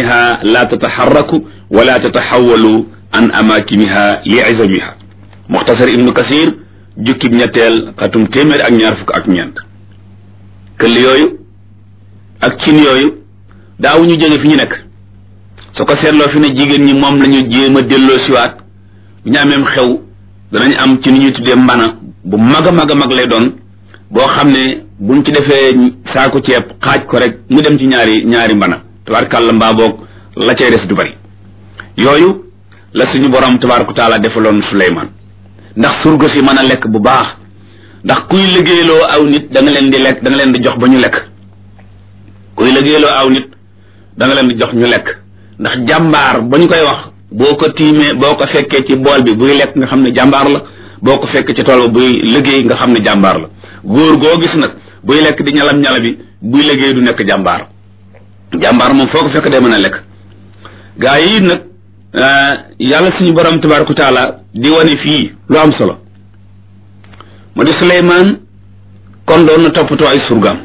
jamiha la tataxarraku wala tataxawalu an amakiniha li izamiha muxtasar ibnu kasir jukkib ñetteel xatum téeméer ak ñaar fukk ak ñeent këll yooyu ak cin yooyu daaw ñu jóge fi ñu nekk su ko seetloo fi ne jigéen ñi moom lañu jéem a delloo siwaat bu ñu ameem xew danañ am ci ni ñuy tuddee mbana bu mag a mag a mag lay doon boo xam ne buñ ci defee saako ceeb xaaj ko rek mu dem ci ñaari mbana tabaarkàlla mbaa boog la cay des du bari yooyu la suñu borom tabaaraka taala defaloon Suleymaan ndax surga si mën a lekk bu baax ndax kuy liggéeyloo aw nit da nga leen di lekk da nga leen di jox ba ñu lekk kuy liggéeyloo aw nit da nga leen di jox ñu lekk ndax jàmbaar ba ñu koy wax boo ko tiimee boo ko fekkee ci bool bi buy lekk nga xam ne jàmbaar la boo ko fekkee ci tool ba buy liggéey nga xam ne jàmbaar la góor goo gis nag buy lekk di ñalam bi buy liggéey du nekk jàmbaar jàmbaar moom foo ko fekk day mën a lekk gaa yi nag yàlla suñu borom tabaaraka taala di wane fii lu am solo mu di Suleymaan kon doon na toppatoo ay surgaam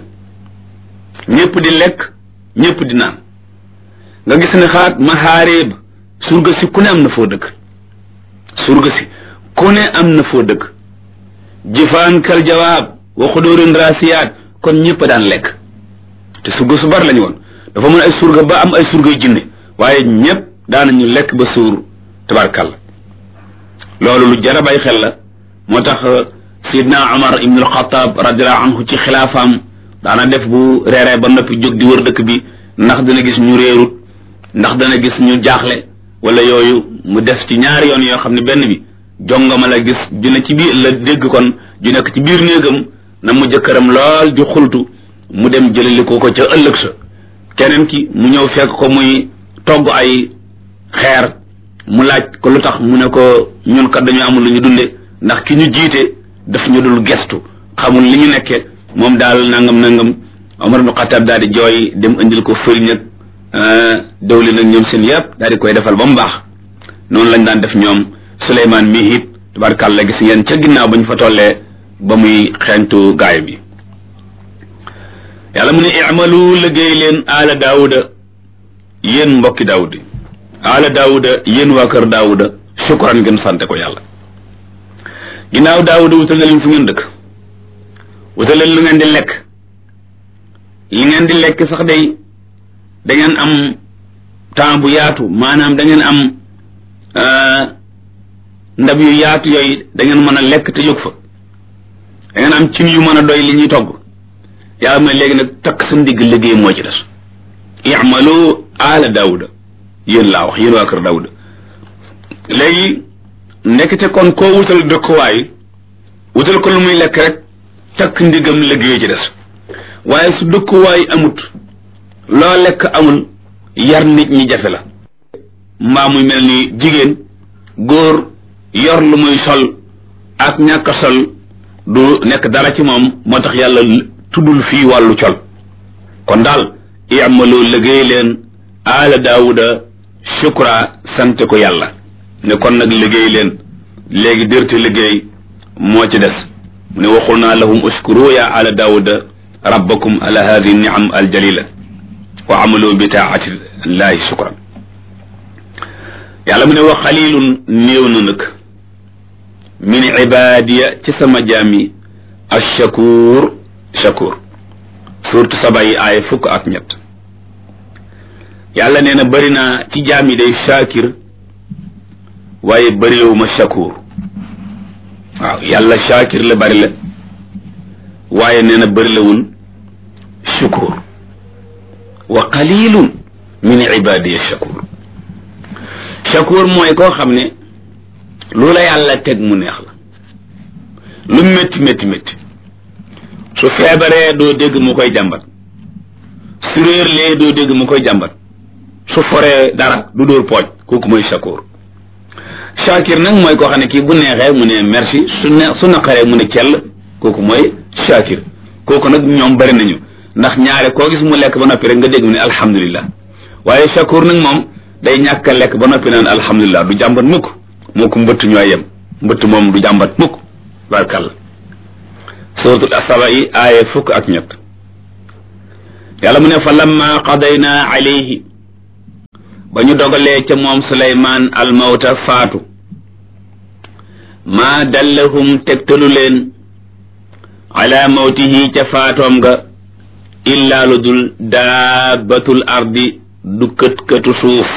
ñëpp di lekk ñëpp di naan nga gis ne xaat maxaareeb surga si ku ne am na foo dëkk surga si ku ne am na foo dëkk jifaan kal jawaab wa xudóorin raasiyaat kon ñëpp daan lekk te surga su bari lañu woon dafa mën ay surga ba am ay surgay jinne waaye ñëpp daanañu lekk ba suur tabarkalla loolu lu jar a bàyyi xel la moo tax sidna Umar ibn al-Khattab radiyallahu anhu ci xilaafaam daana def bu reeree ba noppi jóg di wër dëkk bi ndax dana gis ñu réerut ndax dana gis ñu jaaxle wala yooyu mu def ci ñaari yoon yoo xam ne benn bi jongama la gis ju ne ci biir la dégg kon ju nekk ci biir néegam na mu jëkkëram lool di xultu mu dem jëlali ko ca ëllëg sa keneen ki mu ñëw fekk ko muy togg ay xeer mu laaj ko lu tax mu ne ko ñun kat dañu amul lu ñu dunde ndax ki ñu jiite daf ñu dul gestu xamul li ñu nekke moom daal nangam Omar ibn Khattab daal di jooy dem indil ko fëriñ ak dawli nag ñoom seen yëpp daal di koy defal ba mu baax noonu lañ daan def ñoom Suleymaan mi it tabarkàlla gis ngeen ca ginnaaw ba ñu fa tollee ba muy xeeñtu gaay bi yàlla mu ne i'malu liggéey leen ala daawuda yéen mbokki daawud yi ala daawuda yéen waa kër daawuda shukran ngeen sante ko yàlla ginnaaw daawuda wutal na leen fu ngeen dëkk wutal leen lu ngeen di lekk li ngeen di lekk sax day da ngeen am temps bu yaatu maanaam da ngeen am ndab yu yaatu yooyu da ngeen mën a lekk te jóg fa da ngeen am cin yu mën a doy li ñuy togg yàlla mooy léegi nag takk sa ndigg liggéey moo ci des i'malu ala daawuda yéen laa wax yéen waa kër daawuda léegi nekkite kon koo wutal dëkkuwaay wutal ko lu muy lekk rek takk ndigam liggéey ci des waaye su dëkkuwaay amut loo lekk amul yar nit ñi jafe la mbaa muy mel ni jigéen góor yor lu muy sol ak ñàkk sol du nekk dara ci moom moo tax yàlla tuddul fii wàllu col kon daal i'malu liggéey leen ala daawuda shukra sante ko yàlla ne kon nag liggéey leen léegi dërte liggéey moo ci des mu ne waxul naa lahum uskuru ya ala daawuda rabbakum ala hadihi ni'am aljalila wa amalu bi taati llahi shukran yàlla mu ne wa xalilun néew na nag min ibadiya ci sama jaami ashakur shakur surtout saba yi aaya fukk ak ñett yàlla nee na bëri naa ci jaam yi day shakir waaye bëriwuma shakur waaw yàlla shakir la bëri la waaye nee na bëri lawul shukur wa qalilun min ibadiya shakur shakur mooy koo xam ne lu la yàlla teg mu neex la lu métti métti métti su feebaree doo dégg mu koy jàmbat su réerlee doo dégg mu koy jàmbat su foree dara du dóor pooj kooku mooy shakur shakir nag mooy koo xam ne kii bu neexee mu ne merci su naqaree mu ne cell kooku mooy shakir kooku nag ñoom bari nañu ndax ñaare koo gis mu lekk ba noppi rek nga dégg mu ne alhamdulillah waaye shakur nag moom day ñàkk a lekk ba noppi naan alhamdulillah du jàmbat mukk moo ko mbëtt ñooy yem mbëtt moom du jàmbat mukk barkalla suratul asaba yi aaya fukk ak ñett yàlla mu ne fa lamma qadayna alayhi ba ñu dogalee ca moom Suleymaan almawta faatu maa dallahum tegtalu leen ala mawtihi ca faatoom ga illaa lu dul daabatul ardi du kët-katu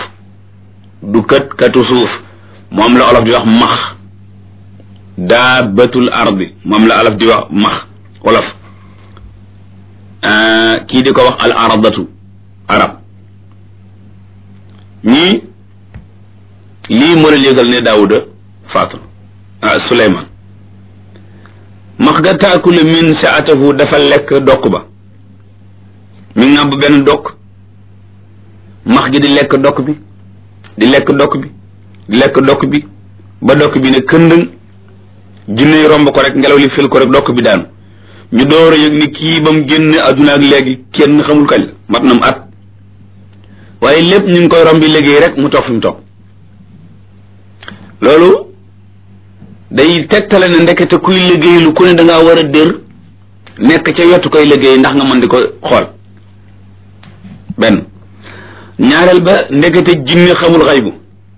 suuf moom la olof di wax max daabatul ardi moom la olof di wax max olof kii di ko wax al aradatu arab ñii lii moo leen yëgal ne Daawuda faatu Suleymaan max ga taakulu min saatahu dafa lekk dokk ba mi ngi nàmb benn dokk max gi di lekk dokk bi di lekk dokk bi di lekk dokk bi ba dokk bi ne këndëng jinne yi romb ko rek ngelaw li fil ko rek dokk bi daanu ñu door a yëg ni kii ba mu génne adduna ak léegi kenn xamul kañ la mat na mu at waaye lépp ñu ngi koy rombi liggéey rek mu toog fi mu toog loolu day tegtale ne ndekete kuy liggéey lu ku ne da ngaa war a dër nekk ca yottu koy liggéey ndax nga mën di ko xool benn ñaareel ba ndekete jinne xamul xaybu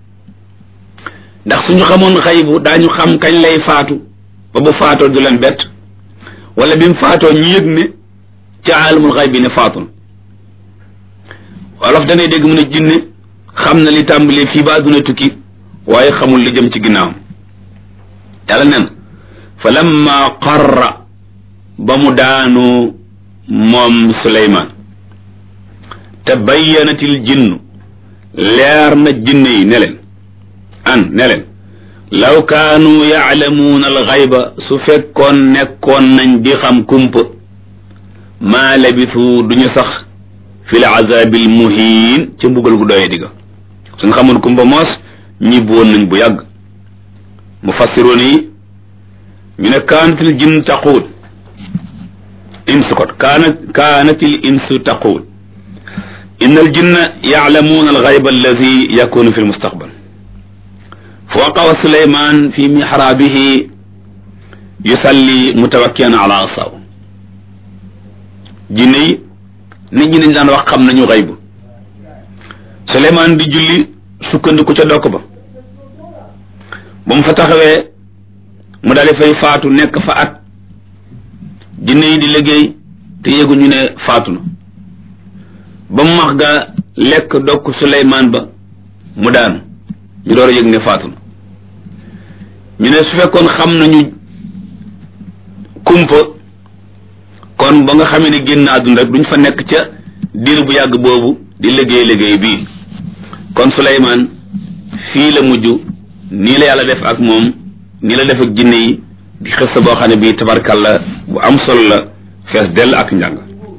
ndax suñu xamoon xaybu daañu xam kañ lay faatu ba bu faatoo du leen bett wala bi mu faatoo ñu yëg ne ca aalamul xaybi ne faatun wolof danay dégg mu ne jinne xam na li tàmbalee fii ba àdduna tukki waaye xamul li jëm ci ginnaawam yàlla nen fa lamma qarra ba mu daanu moom Suleymaan tabayyanatil jinnu leer na jinne yi ne leen law kaanu yaalamuuna alxayba su fekkoon nekkoon nañ di xam kumpa maa labisu duñu sax fi l azabil muhiin ca mbugal gu doye digga suñ xamoon kumpa moos ñibbi woon nañ bu yàgg mufassiroon yi ñu ne kaanatil jinn taquul insu kot kaanatil insu taquul inna al jinna yaalamuuna alxayba alladi yakunu fi lmustaqbal fa waqawa Suleymaan fi mihraabihi yusalli mutawakkian ala asaw jinne yi nit ñi nañ daan wax xam nañu xaybu Suleymaan di julli sukkandiku ca dokk ba mu fa taxawee mu daal di fay faatu nekk fa at jinne yi di liggéey te yëguñu ne faatu na ba mu max ga lekk dokk Suleymaan ba mu daanu ñu door a yëg ne faatu na ñu ne su fekkoon xam nañu kumpa kon ba nga xamee ne génn àdduna rek duñ fa nekk ca diir bu yàgg boobu di liggéey bii kon Suleymaan fii la mujj nii la yàlla def ak moom nii la def ak jinne yi di xës boo xam ne bii tabarkalla bu am solo la fees dell ak njàng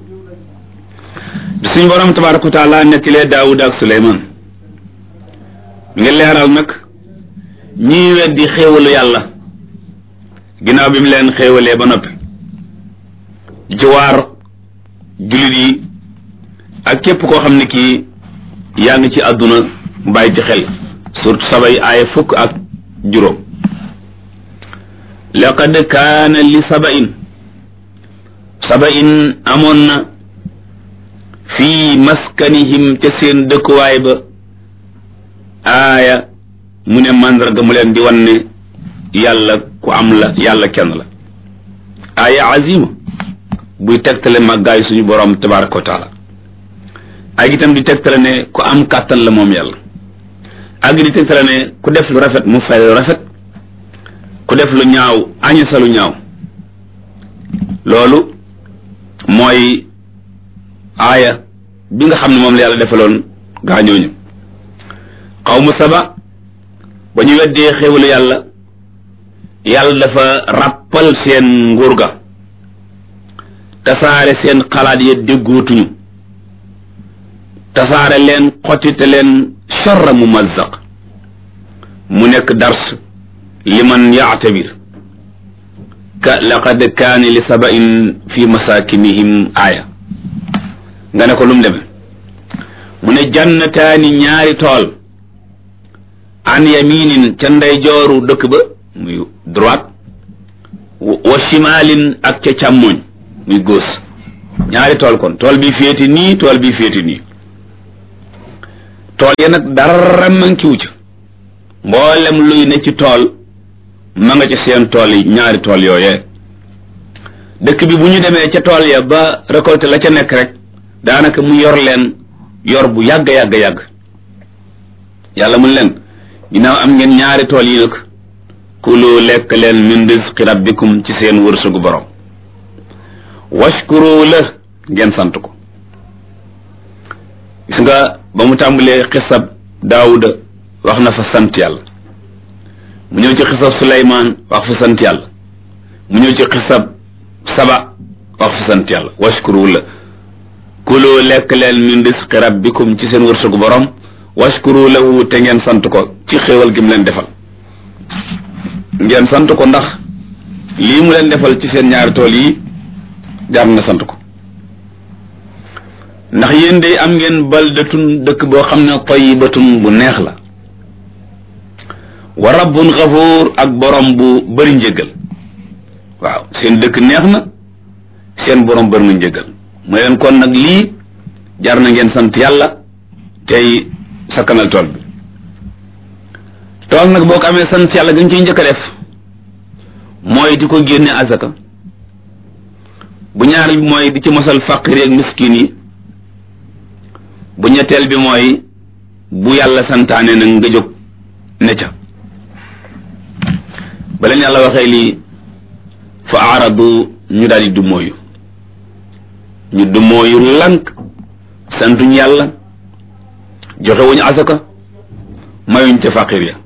di suñ borom tabaraka wa taala nettilee Daawuda ak Suleymaan mi ngi leeral nag ñii weddi xéewalu yàlla ginnaaw bi mu leen xéewalee ba noppi di ci waar jullit yi ak képp koo xam ne kii yaa ngi ci àdduna bàyyi ci xel surtout sabay aaya 15 laqad kaana li sabain amoon na fii maskanihim ca seen dëkkuwaay ba aaya mu ne màndarga mu leen di wan ne yàlla ku am la yàlla kenn la aaya azima buy tegtale màggaay suñu borom tabaraka wa taala ak itam di tegtale ne ku am kàttan la moom yàlla ak di tegtale ne ku def lu rafet mu fay lu rafet ku def lu ñaaw añasa lu ñaaw loolu mooy aaya bi nga xam ne moom la yàlla defaloon gaañooñu xawmu saba ba ñu weddee xéwalu yàlla dafa ràppal seen nguur ga tasaare seen xalaat ya déggootuñu tasaare leen xottite leen sharra mumazzaq mu nekk dars liman yaatabir laqad kaane li sabain fi masakinihim aaya nga ne ko lum deme mu ne jannataani ñaari tool an yaminin ca ndeyjooru dëkk ba muy droite wa shimalin ak ca càmmoñ muy gauche ñaari tool kon tool bi féeti nii tool bi féeti nii tool ya nag dara mankiwu ca mboolem luy ne ci tool ma nga ci seen tool yi ñaari tool yooyee dëkk bi bu ñu demee ca tool ya ba récolté la ca nekk rek daanaka mu yor leen yor bu yàgg yàlla mun leen ginnaaw am ngeen ñaari tool yi nag kulu lekk leen min rizqi rabbikum ci seen wërsëgu borom washkuru la ngeen sant ko gis nga ba mu tàmbalee xisab daawuda wax na fa sant yàlla mu ñëw ci xisab suleymaan wax fa sant yàlla mu ñëw ci xisab saba wax fa sant yàlla washkuru la kulu lekk leen min rizqi rabbikum ci seen wërsëgu borom washkuru lahu te ngeen sant ko ci xéewal gi mu leen defal ngeen sant ko ndax lii mu leen defal ci seen ñaari tool yi jaar na sant ko ndax yéen day am ngeen baldatun dëkk boo xam ne tayyibatun bu neex la wa rabbun xafuur ak borom bu bëri njëggal waaw seen dëkk neex na seen borom bëri na njëggal mu leen kon nag lii jaar na ngeen sant yàlla tey sakkanal tool bi tool nag boo ko amee sant yàlla gën ciy njëkk a def mooy di ko génne azaka bu ñaareel bi mooy di ci mosal faqir ak miskin yi bu ñetteel bi mooy bu yàlla santaane nag nga jóg ne ca ba leen yàlla waxee lii fa aaradu ñu daal di dumóoyu lank santuñ yàlla joxewuñu azaka mayuñ ca faqir ya